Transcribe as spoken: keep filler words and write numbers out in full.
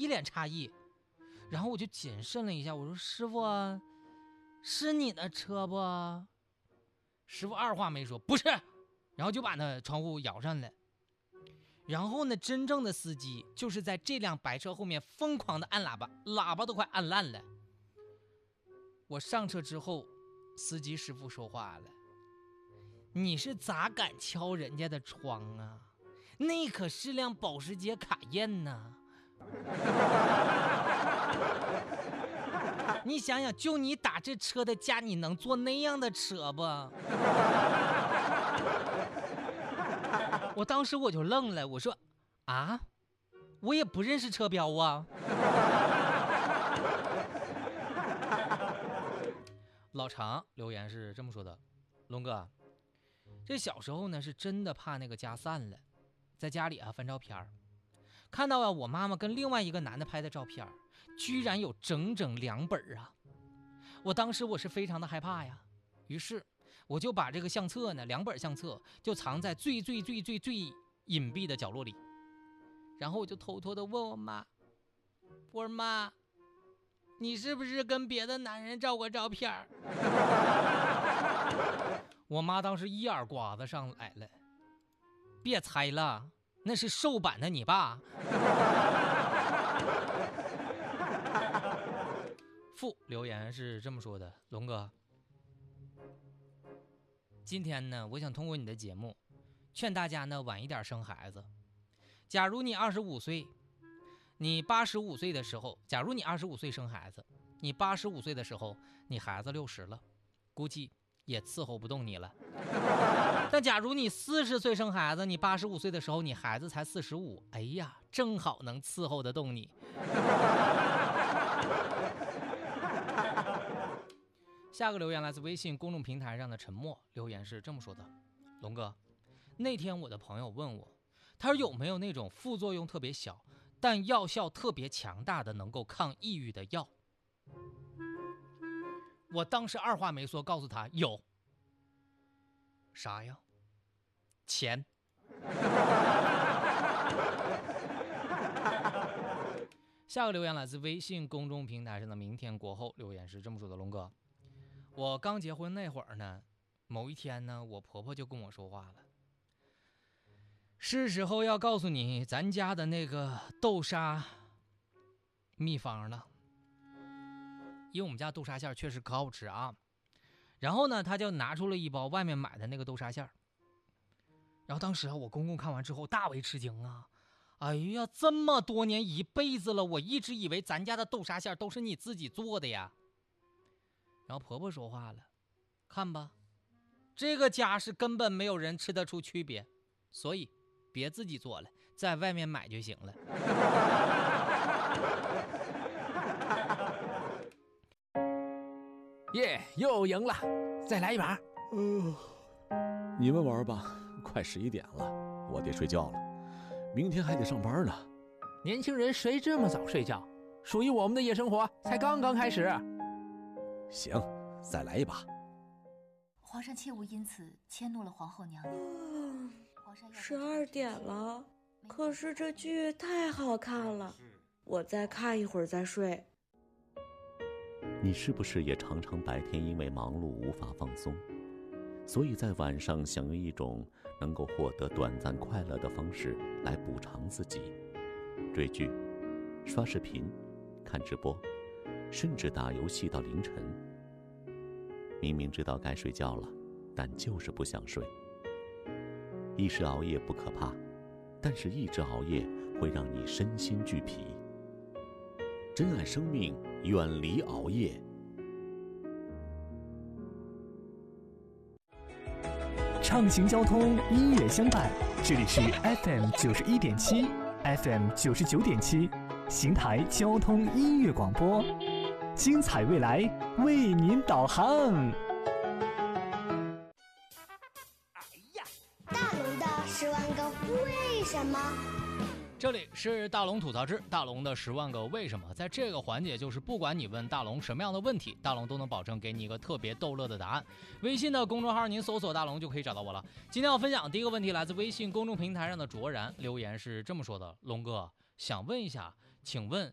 一脸诧异。然后我就谨慎了一下，我说师傅啊，是你的车不？师傅二话没说，不是，然后就把那窗户摇上了。然后呢，真正的司机就是在这辆白车后面疯狂的按喇叭，喇叭都快按烂了。我上车之后，司机师傅说话了：“你是咋敢敲人家的窗啊？那可是辆保时捷卡宴呐！你想想，就你打这车的价，你能坐那样的车不？”我当时我就愣了，我说：“啊，我也不认识车标啊。”老常留言是这么说的：“龙哥，这小时候呢是真的怕那个家散了，在家里啊翻照片，看到啊我妈妈跟另外一个男的拍的照片，居然有整整两本啊！我当时我是非常的害怕呀，于是我就把这个相册呢，两本相册就藏在最最最最最隐蔽的角落里，然后我就偷偷的问我妈，我说妈，你是不是跟别的男人照过照片？我妈当时一耳刮子上来了，别猜了，那是瘦版的你爸。父留言是这么说的：龙哥，今天呢，我想通过你的节目，劝大家呢晚一点生孩子。假如你二十五岁，你八十五岁的时候，假如你二十五岁生孩子，你八十五岁的时候，你孩子六十了，估计也伺候不动你了。但假如你四十岁生孩子，你八十五岁的时候，你孩子才四十五，哎呀，正好能伺候得动你。下个留言来自微信公众平台上的沉默，留言是这么说的：龙哥，那天我的朋友问我，他说有没有那种副作用特别小但药效特别强大的能够抗抑郁的药。我当时二话没说告诉他有。啥呀？钱。下个留言来自微信公众平台上的明天过后，留言是这么说的：龙哥，我刚结婚那会儿呢，某一天呢，我婆婆就跟我说话了，是时候要告诉你咱家的那个豆沙秘方了，因为我们家豆沙馅确实可好吃啊。然后呢，他就拿出了一包外面买的那个豆沙馅，然后当时啊，我公公看完之后大为吃惊啊！哎呀，这么多年一辈子了，我一直以为咱家的豆沙馅都是你自己做的呀。然后婆婆说话了，看吧，这个家是根本没有人吃得出区别，所以别自己做了，在外面买就行了。 耶、yeah, 又赢了，再来一把。 嗯、呃，你们玩吧，快十一点了，我得睡觉了，明天还得上班呢。 年轻人谁这么早睡觉？属于我们的夜生活才刚刚开始。 行，再来一把。 皇上切勿因此迁怒了皇后娘娘。 十二点了，可是这剧太好看了，我再看一会儿再睡。 你是不是也常常白天因为忙碌无法放松，所以在晚上想用一种能够获得短暂快乐的方式来补偿自己？追剧、刷视频、看直播，甚至打游戏到凌晨。明明知道该睡觉了，但就是不想睡。一时熬夜不可怕，但是一直熬夜会让你身心俱疲。珍爱生命，远离熬夜。 畅行交通，音乐相伴，这里是 F M 九十一点七 ，F M 九十九点七，邢台交通音乐广播，精彩未来为您导航。 哎呀，大龙的十万个为什么？ 这里是大龙吐槽之大龙的十万个为什么。在这个环节，就是不管你问大龙什么样的问题，大龙都能保证给你一个特别逗乐的答案。微信的公众号您搜索大龙就可以找到我了。今天要分享第一个问题来自微信公众平台上的卓然，留言是这么说的：龙哥，想问一下，请问